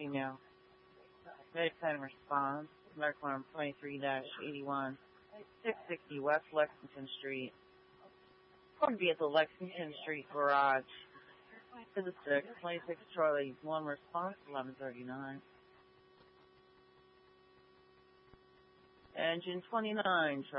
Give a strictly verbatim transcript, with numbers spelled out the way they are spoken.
female. Medical response. Medical number twenty-three dash eighty-one. six sixty West Lexington Street. Going to be at the Lexington Street Garage. To the six, twenty-six Charlie, one response, eleven thirty-nine. Engine twenty-nine,